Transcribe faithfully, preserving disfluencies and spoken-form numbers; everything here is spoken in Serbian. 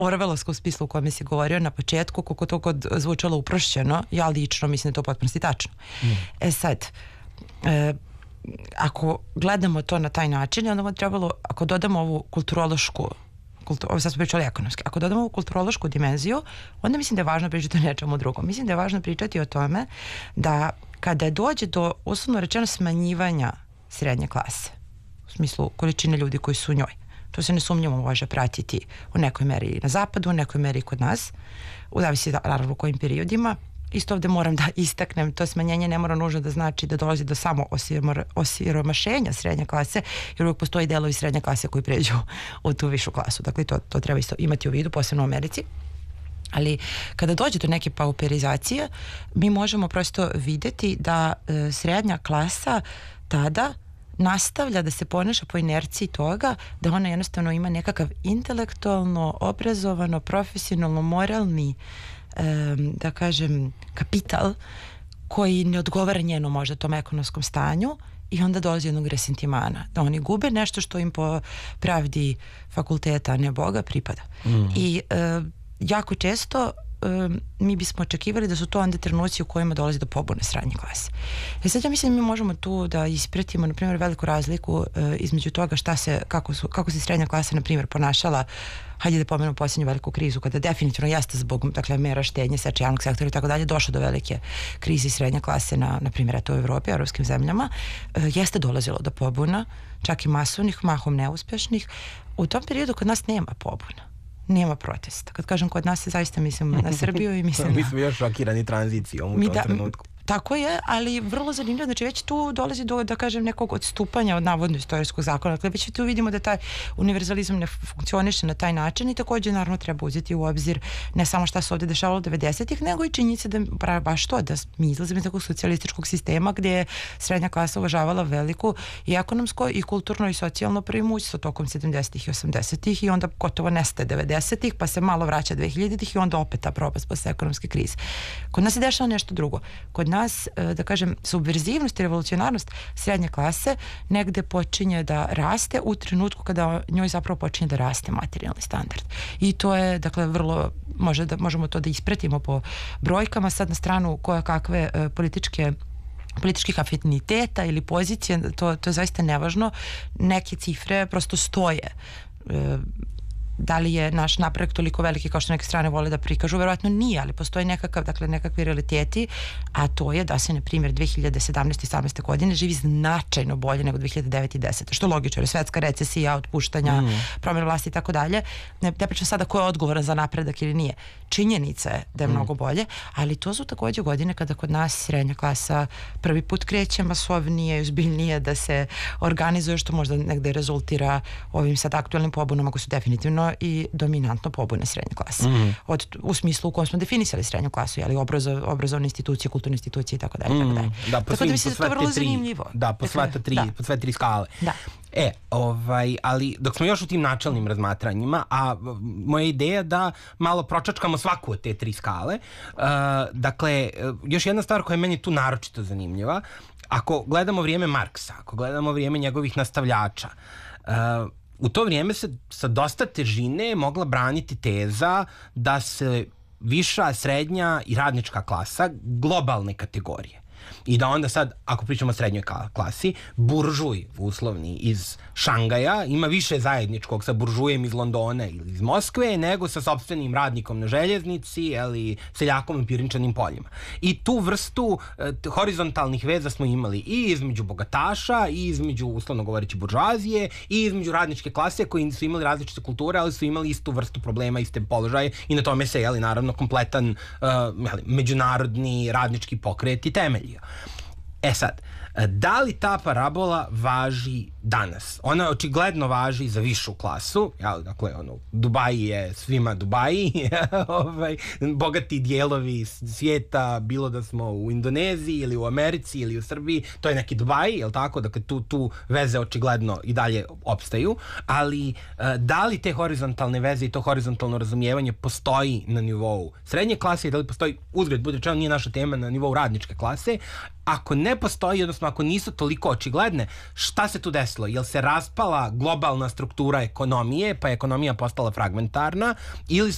orvelovska u smislu u kome si govorio na početku, koliko to god zvučalo uprošćeno, ja lično mislim da je to potpunosti tačno. Mm. E sad, e, ako gledamo to na taj način, onda bi trebalo, ako dodamo ovu kulturološku, kultu, ovo sad smo pričali ekonomski, ako dodamo ovu kulturološku dimenziju, onda mislim da je važno pričati o nečemu drugom. Mislim da je važno pričati o tome da kada dođe do, uslovno rečeno, smanjivanja srednje klase, u smislu količine ljudi koji su u njoj, to se nesumnjivo može pratiti u nekoj meri na zapadu, u nekoj meri kod nas, u zavisi naravno u kojim periodima. Isto ovde moram da istaknem, to smanjenje ne mora nužno da znači da dolazi do samo osiromašenja srednje klase, jer uvijek postoji delovi srednje klase koji pređu u tu višu klasu. Dakle, to, to treba isto imati u vidu, posebno u Americi. Ali kada dođe do neke pauperizacije, mi možemo prosto videti da e, srednja klasa tada nastavlja da se ponaša po inerciji toga da ona jednostavno ima nekakav intelektualno, obrazovano, profesionalno, moralni, um, da kažem, kapital koji ne odgovara njeno možda tom ekonomskom stanju i onda dolazi jednog resentimana. Da oni gube nešto što im po pravdi fakulteta, a ne Boga, pripada. Mm. I uh, jako često Um, mi bismo očekivali da su to onda trenuci u kojima dolazi do pobune srednje klase. E sad ja mislim da mi možemo tu da ispratimo, na primjer, veliku razliku uh, između toga šta se, kako, su, kako se srednja klasa, na primjer, ponašala, hajde da pomenemo posljednju veliku krizu, kada definitivno jeste zbog, dakle, mera štednje, seče javnog sektora i tako dalje, došlo do velike krize srednje klase na, na primjer, eto u Evropi, evropskim zemljama, uh, jeste dolazilo do pobuna, čak i masovnih, mahom neuspešnih. U tom periodu kod nas nema pobuna. Nema protesta. Kad kažem kod nas, se zaista mislim na Srbiju i mislim... Mi smo još šokirani tranzicijom u tom da, trenutku. Tako je, ali vrlo zanimljivo. Znači već tu dolazi do, da kažem, nekog odstupanja od navodno istorijskog zakona. Dakle, već tu vidimo da taj univerzalizam ne funkcioniše na taj način i također naravno treba uzeti u obzir ne samo šta se ovdje dešavalo devedesetih, nego i činjenica da baš to, da mi izlazimo iz takvog socijalističkog sistema gdje je srednja klasa uvažavala veliku i ekonomsko i kulturno i socijalno preimoćstvo tokom sedamdesetih i osamdesetih i onda gotovo nestaje devedesetih, pa se malo vraća dvehiljaditih i onda opet ta propast posle ekonomske krize. Kod nas se dešava nešto drugo. Kod nas, da kažem, subverzivnost i revolucionarnost srednje klase negde počinje da raste u trenutku kada njoj zapravo počinje da raste materijalni standard. I to je, dakle, vrlo, može da, možemo to da ispratimo po brojkama, sad na stranu koje kakve e, političke političkih afiniteta ili pozicije, to, to je zaista nevažno. Neke cifre prosto stoje. E, da li je naš napredak toliko veliki kao što neke strane vole da prikažu, verovatno nije, ali postoji nekakav, dakle, nekakvi realiteti, a to je da se, na primjer, dve hiljade sedamnaeste i sedamnaeste godine živi značajno bolje nego dve hiljade devete i desete. Što je logično, jer je svetska recesija, otpuštanja, mm. promjena vlasti i tako dalje. Ne, ne pričam sada ko je odgovoran za napredak ili nije. Činjenica je da je mm. mnogo bolje, ali to su također godine kada kod nas srednja klasa prvi put kreće masovnije, ozbiljnije da se organizuje, što možda negde rezultira ovim sad aktualnim pobunama koji su definitivno i dominantno pobune srednje klase. Mm. Od, u smislu u kojem smo definisali srednju klasu, jeli, obrazo, obrazovne institucije, kulturne institucije i tako dalje. Mm. Tako, dalje. Da, po tako svim, da mi se to vrlo zanimljivo. Da, po sve tri, da. po sve tri skale. Da. E, ovaj, ali dok smo još u tim načelnim razmatranjima, a moja ideja da malo pročačkamo svaku od te tri skale, uh, dakle, još jedna stvar koja je meni tu naročito zanimljiva, ako gledamo vrijeme Marksa, ako gledamo vrijeme njegovih nastavljača, uh, u to vrijeme se sa dosta težine mogla braniti teza da se viša, srednja i radnička klasa globalne kategorije. I da onda sad, ako pričamo o srednjoj klasi, buržuj uslovni iz Šangaja ima više zajedničkog sa buržujem iz Londona ili iz Moskve nego sa sopstvenim radnikom na željeznici ili seljakom na pirinčanim poljima. I tu vrstu eh, horizontalnih veza smo imali i između bogataša i između, uslovno govoreći, buržuazije i između radničke klase koji su imali različite kulture, ali su imali istu vrstu problema, iste položaje i na tome se, jeli, naravno, kompletan uh, jeli, međunarodni radnički pokret i temeljio. E sad, da li ta parabola važi danas? Ona očigledno važi za višu klasu, jel, dakle, ono, Dubaji je svima Dubaji, ovaj, bogati dijelovi svijeta, bilo da smo u Indoneziji ili u Americi ili u Srbiji, to je neki Dubaji, jel tako? Dakle, tu, tu veze očigledno i dalje opstaju, ali da li te horizontalne veze i to horizontalno razumijevanje postoji na nivou srednje klase i da li postoji, uzgled, bude rečeno, nije naša tema, na nivou radničke klase? Ako ne postoji, odnosno ako nisu toliko očigledne, šta se tu desilo? Jel se raspala globalna struktura ekonomije, pa je ekonomija postala fragmentarna, ili